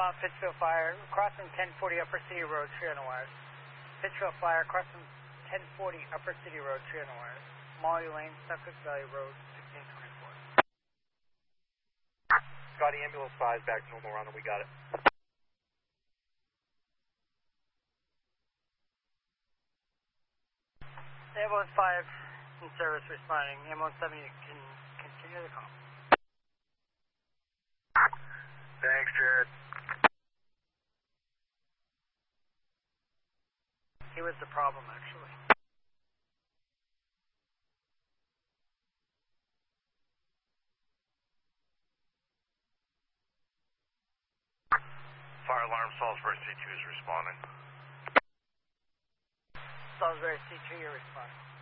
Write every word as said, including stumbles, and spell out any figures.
Respond, Pittsfield Fire, crossing ten forty Upper City Road, tree on the wires. Pittsfield Fire, crossing ten forty Upper City Road, tree on the wires. Molly Lane, Suffolk Valley Road, sixteen twenty-four. Scotty, ambulance five, back to normal runner, we got it. Ambulance five in service responding. Ambulance seven, you can continue the call. Thanks, Jared. He was the problem, actually. Fire alarm, Salisbury C two is responding. Salisbury C two, you're responding.